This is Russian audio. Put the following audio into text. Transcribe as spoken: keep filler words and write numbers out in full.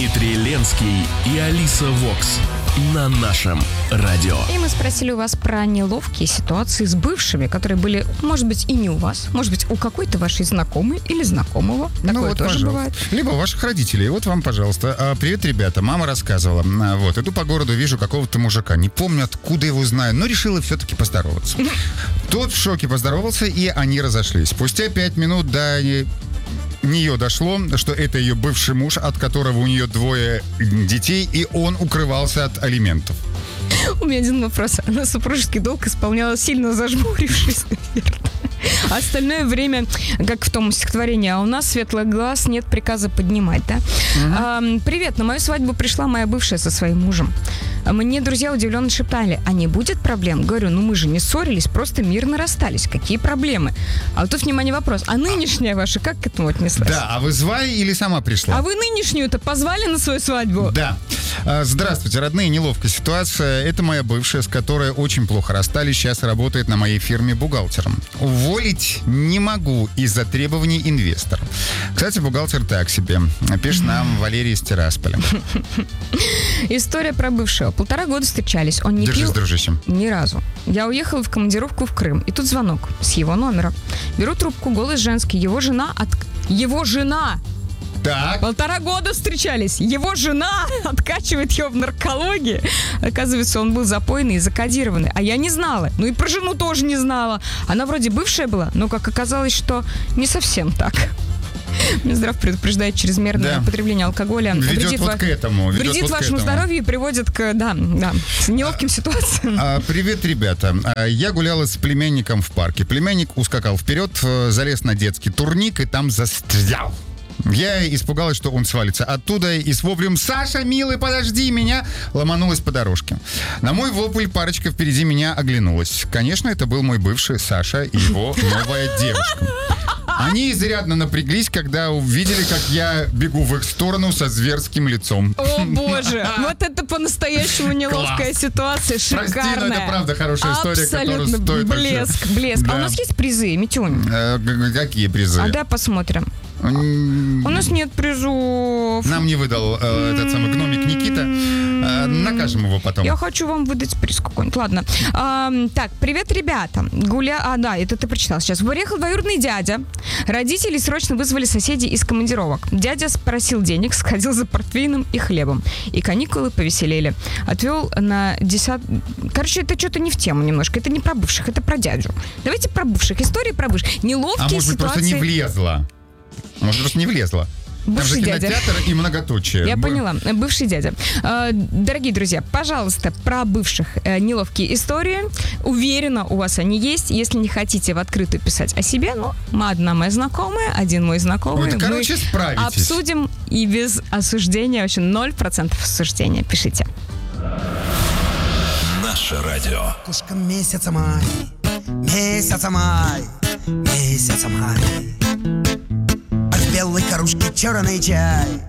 Дмитрий Ленский и Алиса Вокс на нашем радио. И мы спросили у вас про неловкие ситуации с бывшими, которые были, может быть, и не у вас, может быть, у какой-то вашей знакомой или знакомого. Такое ну вот, тоже пожалуйста. бывает. Либо у ваших родителей. Вот вам, пожалуйста. Привет, ребята. Мама рассказывала. Вот, иду по городу, вижу какого-то мужика. Не помню, откуда его знаю, но решила все-таки поздороваться. Тот в шоке поздоровался, и они разошлись. Спустя пять минут до нее дошло, что это ее бывший муж, от которого у нее двое детей, и он укрывался от алиментов. У меня один вопрос. Она супружеский долг исполняла, сильно зажмурившись, наверное. А остальное время, как в том стихотворении, а у нас светлых глаз, нет приказа поднимать, да? Uh-huh. А, привет, на мою свадьбу пришла моя бывшая со своим мужем. Мне друзья удивленно шептали, а не будет проблем? Говорю, ну мы же не ссорились, просто мирно расстались. Какие проблемы? А вот тут, внимание, вопрос. А нынешняя ваша как к этому отнеслась? Да, а вы звали или сама пришла? А вы нынешнюю-то позвали на свою свадьбу? Да. Здравствуйте, родные, неловкая ситуация. Это моя бывшая, с которой очень плохо расстались. Сейчас работает на моей фирме бухгалтером. Уволить не могу из-за требований инвестора. Кстати, бухгалтер так себе. Пишет нам Валерий из Тирасполя. История про бывшего. Полтора года встречались. Он не Держись, пил дружище. Ни разу. Я уехала в командировку в Крым. И тут звонок с его номера. Беру трубку, голос женский. Его жена от... Его жена! Так. Полтора года встречались. Его жена откачивает его в наркологии. Оказывается, он был запойный и закодированный. А я не знала. Ну и про жену тоже не знала. Она вроде бывшая была, но как оказалось, что не совсем так. Минздрав предупреждает чрезмерное да. употребление алкоголя. Ведет вредит вот ва- к этому. Ведет вредит вот вашему к этому. здоровью и приводит к да, да, неловким а, ситуациям. А, привет, ребята. А, я гуляла с племянником в парке. Племянник ускакал вперед, залез на детский турник и там застрял. Я испугалась, что он свалится оттуда, и с воплем «Саша, милый, подожди меня!» ломанулась по дорожке. На мой вопль парочка впереди меня оглянулась. Конечно, это был мой бывший Саша и его новая девушка. Они изрядно напряглись, когда увидели, как я бегу в их сторону со зверским лицом. О, боже! Вот это по-настоящему неловкая Класс. ситуация, шикарная. Прости, но это правда хорошая история, абсолютно. которая стоит... Блеск, блеск. Да. А у нас есть призы, Митюнь? Э, какие призы? А да, посмотрим. М- У нас нет призов. Нам не выдал э, этот самый гномик Никита. Э, накажем его потом. Я хочу вам выдать приз какой-нибудь. Ладно. А, так, привет, ребята. Гуля... А, да, это ты прочитал сейчас. Приехал двоюродный дядя. Родители срочно вызвали соседей из командировок. Дядя спросил денег, сходил за портвейном и хлебом. И каникулы повеселели. Отвел на десят... Короче, это что-то не в тему немножко. Это не про бывших, это про дядю. Давайте про бывших. Истории про бывших. Неловкие а может быть, ситуации. просто не влезла. Может, просто не влезла. Бывший Там же дядя. кинотеатр и многоточие. Я поняла. Бывший дядя. Дорогие друзья, пожалуйста, про бывших неловкие истории. Уверена, у вас они есть. Если не хотите в открытую писать о себе, ну, одна моя знакомая, один мой знакомый. Вот, короче, мы справитесь. обсудим и без осуждения, вообще ноль процентов осуждения. Пишите. Наше радио. Кушка месяца май, месяца май, месяца май. А в белой кружке черный чай.